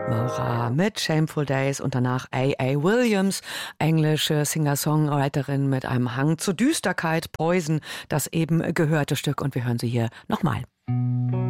Maura mit Shameful Days und danach A.A. Williams, englische Singer-Songwriterin mit einem Hang zur Düsterkeit, Poison, das eben gehörte Stück und wir hören sie hier nochmal.